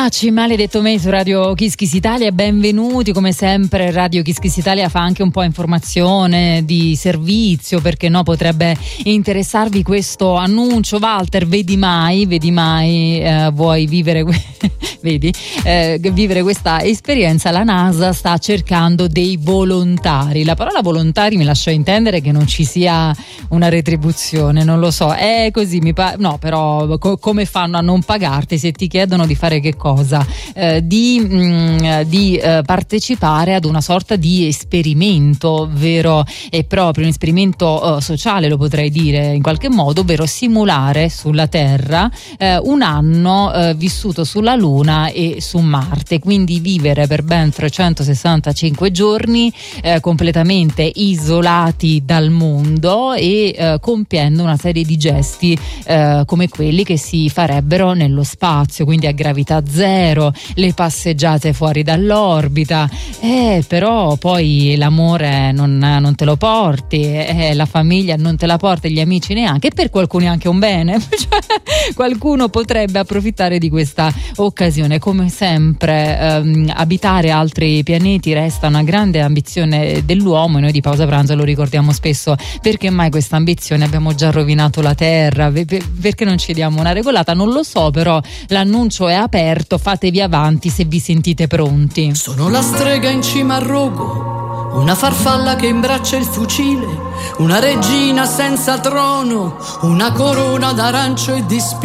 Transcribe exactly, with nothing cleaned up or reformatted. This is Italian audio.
Eccoci, Maledetto Me su Radio Kiss Kiss Italia, benvenuti. Come sempre Radio Kiss Kiss Italia fa anche un po' informazione di servizio, perché no, potrebbe interessarvi questo annuncio. Walter, vedi mai, vedi mai, eh, vuoi vivere vedi, eh, vivere questa esperienza? La NASA sta cercando dei volontari. La parola volontari mi lascia intendere che non ci sia una retribuzione, non lo so, è così, mi pa- no, però co- come fanno a non pagarti se ti chiedono di fare che cosa? Eh, di mh, di eh, partecipare ad una sorta di esperimento vero e proprio, un esperimento eh, sociale, lo potrei dire in qualche modo, ovvero simulare sulla Terra eh, un anno eh, vissuto sulla Luna e su Marte, quindi vivere per ben trecentosessantacinque giorni eh, completamente isolati dal mondo e eh, compiendo una serie di gesti eh, come quelli che si farebbero nello spazio, quindi a gravità zero, le passeggiate fuori dall'orbita, eh, però poi l'amore non, non te lo porti, eh, la famiglia non te la porti, gli amici neanche, e per qualcuno è anche un bene, cioè, qualcuno potrebbe approfittare di questa occasione. Come sempre ehm, abitare altri pianeti resta una grande ambizione dell'uomo e noi di Pausa Pranzo lo ricordiamo spesso. Perché mai questa ambizione? Abbiamo già rovinato la Terra, perché non ci diamo una regolata? Non lo so, però l'annuncio è aperto, fatevi avanti se vi sentite pronti. Sono la strega in cima al rogo, una farfalla che imbraccia il fucile, una regina senza trono, una corona d'arancio e di spine.